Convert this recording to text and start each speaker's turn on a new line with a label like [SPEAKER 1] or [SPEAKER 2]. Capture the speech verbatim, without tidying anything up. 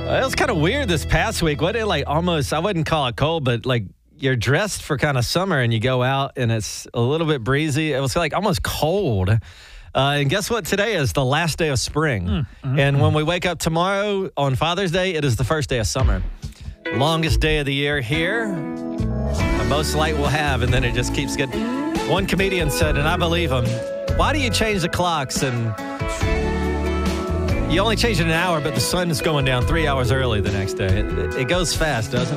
[SPEAKER 1] Well, it was kind of weird this past week. What it like almost, I wouldn't call it cold, but like you're dressed for kind of summer and you go out and it's a little bit breezy. It was like almost cold. Uh, and guess what today is? The last day of spring. Mm-hmm. And when we wake up tomorrow on Father's Day, it is the first day of summer. Longest day of the year here. The most light we'll have, and then it just keeps getting. One comedian said, and I believe him, why do you change the clocks and you only change it an hour, but the sun is going down three hours early the next day? It, it goes fast, doesn't it?